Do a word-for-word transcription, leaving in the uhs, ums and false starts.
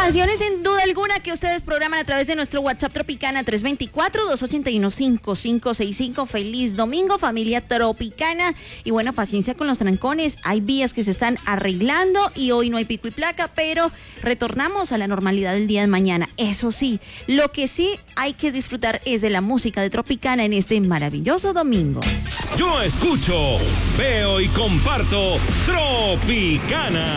Canciones sin duda alguna que ustedes programan a través de nuestro WhatsApp Tropicana tres dos cuatro, dos ocho uno, cinco cinco seis cinco. Feliz domingo, familia Tropicana. Y bueno, paciencia con los trancones. Hay vías que se están arreglando y hoy no hay pico y placa, pero retornamos a la normalidad del día de mañana. Eso sí, lo que sí hay que disfrutar es de la música de Tropicana en este maravilloso domingo. Yo escucho, veo y comparto Tropicana.